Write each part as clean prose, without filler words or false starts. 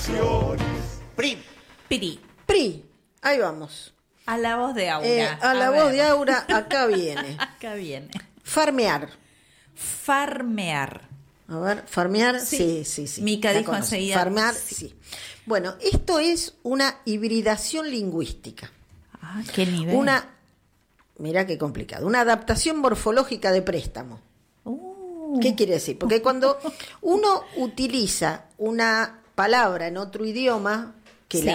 PRI. PRI. Ahí vamos. A la voz de Aura. A la voz de Aura, acá viene. Acá viene. Farmear. Farmear. A ver, farmear, sí. Mica la dijo conoce. enseguida. Farmear, sí. Bueno, esto es una hibridación lingüística. Ah, qué nivel. Mirá qué complicado. Una adaptación morfológica de préstamo. ¿Qué quiere decir? Porque cuando uno utiliza una palabra en otro idioma, que Sí.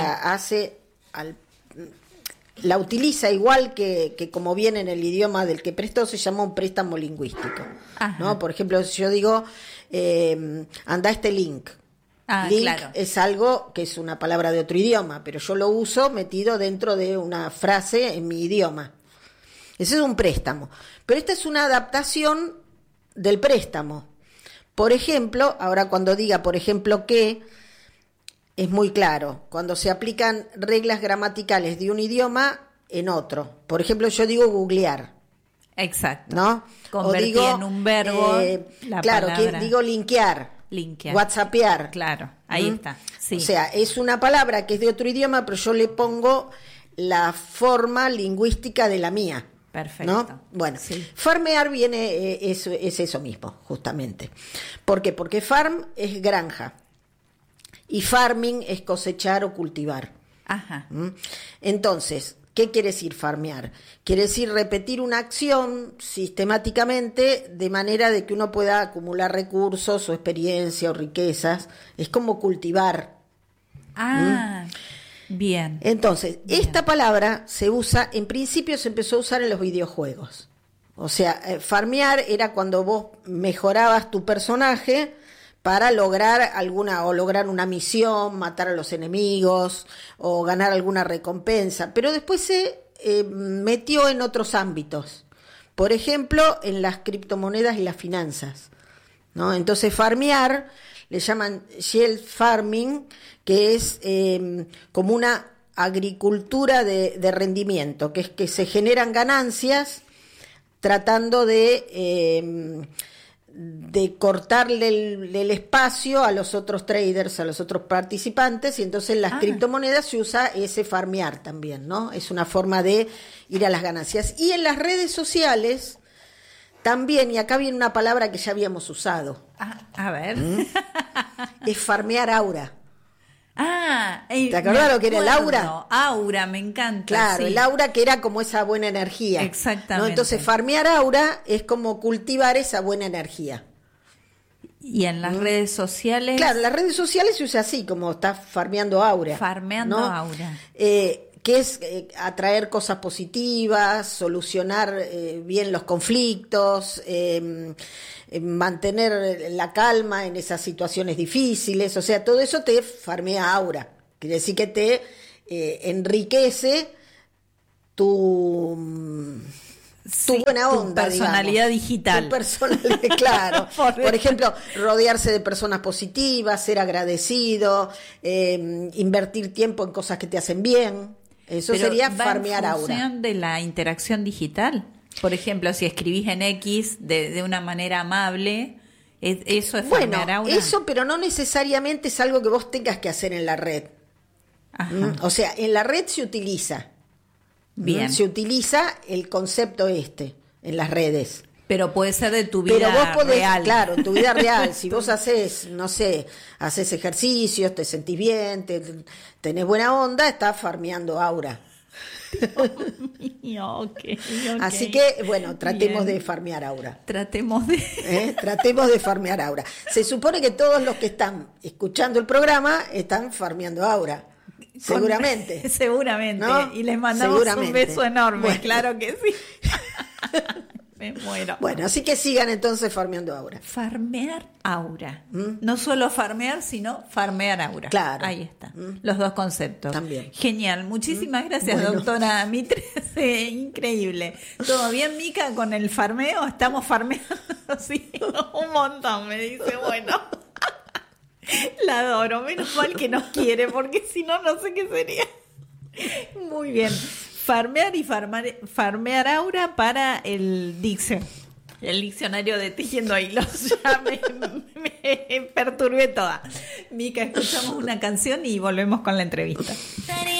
la utiliza igual que como viene en el idioma del que prestó, se llama un préstamo lingüístico. Ajá. ¿No? Por ejemplo, si yo digo, anda este link. Link claro. es algo que es una palabra de otro idioma, pero yo lo uso metido dentro de una frase en mi idioma. Ese es un préstamo. Pero esta es una adaptación del préstamo. Por ejemplo, ahora cuando diga, por ejemplo, que, es muy claro. Cuando se aplican reglas gramaticales de un idioma en otro. Por ejemplo, yo digo googlear. Exacto. ¿No? Convertí en un verbo la claro, palabra. digo linkear. WhatsAppear. Claro, ahí está. Sí. O sea, es una palabra que es de otro idioma, pero yo le pongo la forma lingüística de la mía. Perfecto. ¿No? Bueno, Sí. farmear viene, es eso mismo, justamente. ¿Por qué? Porque farm es granja y farming es cosechar o cultivar. Ajá. Entonces, ¿qué quiere decir farmear? Quiere decir repetir una acción sistemáticamente de manera de que uno pueda acumular recursos o experiencia o riquezas. Es como cultivar. Bien. Entonces, esta palabra se usa, en principio se empezó a usar en los videojuegos. O sea, farmear era cuando vos mejorabas tu personaje para lograr lograr una misión, matar a los enemigos o ganar alguna recompensa. Pero después se metió en otros ámbitos. Por ejemplo, en las criptomonedas y las finanzas, ¿no? Entonces, farmear le llaman yield farming, que es como una agricultura de rendimiento, que es que se generan ganancias tratando de cortarle el espacio a los otros traders, a los otros participantes, y entonces en las criptomonedas se usa ese farmear también, ¿no? Es una forma de ir a las ganancias. Y en las redes sociales también, y acá viene una palabra que ya habíamos usado. A ver. Es farmear aura. ¿Te acordás lo que era el aura? Aura, me encanta. Claro, sí. el aura que era como esa buena energía. Exactamente. ¿No? Entonces, farmear aura es como cultivar esa buena energía. Y en las redes sociales. Claro, en las redes sociales se usa así, como está farmeando aura. Farmeando ¿no? aura. Que es atraer cosas positivas, solucionar bien los conflictos, mantener la calma en esas situaciones difíciles. O sea, todo eso te farmea aura. Quiere decir que te enriquece tu buena onda, tu personalidad digital. Tu personalidad, claro. Por ejemplo, rodearse de personas positivas, ser agradecido, invertir tiempo en cosas que te hacen bien. Eso Pero sería ¿va farmear en aura. función de la interacción digital? Por ejemplo, si escribís en X de una manera amable, ¿eso es farmear aura? Eso, pero no necesariamente es algo que vos tengas que hacer en la red. O sea, en la red se utiliza. Bien. Se utiliza el concepto en las redes. Pero puede ser de tu vida Pero vos podés, real. claro, en tu vida real, si vos haces, no sé, haces ejercicios, te sentís bien, tenés buena onda, estás farmeando aura. Okay. Así que, bueno, tratemos de farmear aura. Tratemos de farmear aura. Se supone que todos los que están escuchando el programa están farmeando aura. Seguramente. Seguramente. ¿No? Y les mandamos un beso enorme, bueno. Claro que sí. Me muero. Bueno, así que sigan entonces farmeando aura. Farmear aura. No solo farmear, sino farmear aura. Claro. Ahí está. Los dos conceptos. También. Genial. Muchísimas gracias, Bueno. doctora Mitre. Increíble. ¿Todo bien, Mica, con el farmeo? Estamos farmeando, sí, un montón, me dice. Bueno. La adoro. Menos mal que nos quiere, porque si no, no sé qué sería. Muy bien. Farmear y farmear aura para el Dixon. El diccionario de tejiendo hilos. Ya me perturbé toda. Mica, escuchamos una canción y volvemos con la entrevista.